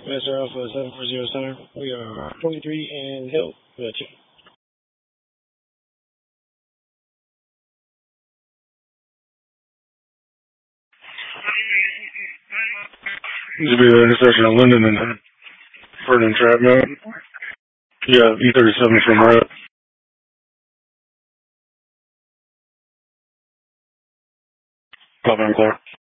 Master Alpha 740 center. We are 23 and Hill. Gotcha. This will be the intersection of Linden and Vernon Trap Mode. Yeah, E37 from right. Copy, I'm clear.